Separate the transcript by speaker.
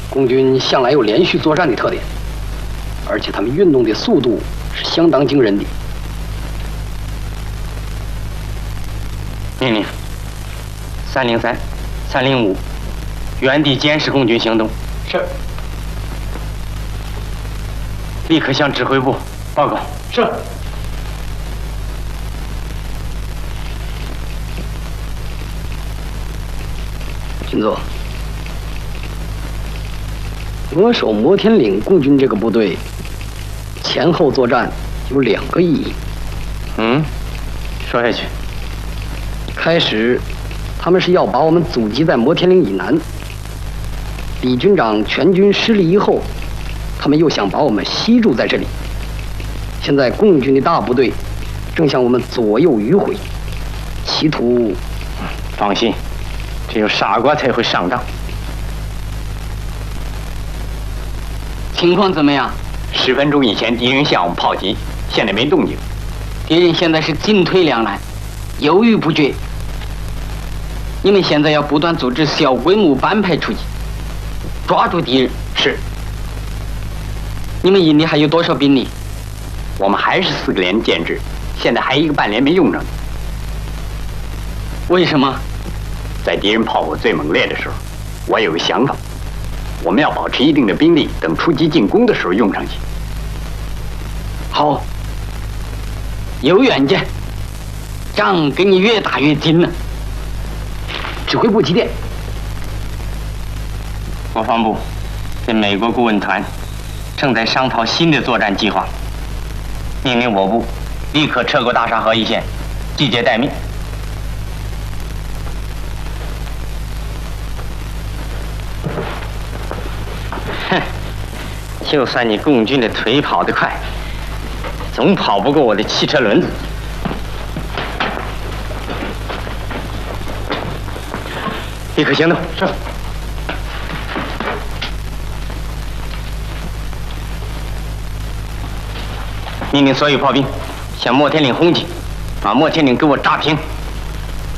Speaker 1: 共军向来有连续作战的特点，而且他们运动的速度是相当惊人的。
Speaker 2: 命令303、305，原地监视共军行动。
Speaker 1: 是。
Speaker 2: 立刻向指挥部报告。
Speaker 1: 是。军座，扼守摩天岭共军这个部队前后作战有2个意义。
Speaker 2: 说下去。
Speaker 1: 开始，他们是要把我们阻击在摩天岭以南。李军长全军失利以后，他们又想把我们吸住在这里。现在共军的大部队正向我们左右迂回，企图……
Speaker 2: 放心，只有傻瓜才会上当。
Speaker 3: 情况怎么样
Speaker 2: ？10分钟以前敌人向我们炮击，现在没动静。
Speaker 3: 敌人现在是进退两难，犹豫不决。你们现在要不断组织小规模班派出击，抓住敌人。
Speaker 2: 是。
Speaker 3: 你们营里还有多少兵力？
Speaker 2: 我们还是4个连建制，现在还1个半连没用上。
Speaker 3: 为什么？
Speaker 2: 在敌人炮火最猛烈的时候，我有个想法，我们要保持一定的兵力，等出击进攻的时候用上去。
Speaker 3: 好，有远见，仗跟你越打越近了。
Speaker 1: 指挥部几点？
Speaker 2: 国防部跟美国顾问团正在商讨新的作战计划，命令我部立刻撤过大沙河一线，季节待命。哼，就算你共军的腿跑得快，总跑不过我的汽车轮子。立刻行动。是。命令所有炮兵向摩天岭轰击，把摩天岭给我炸平。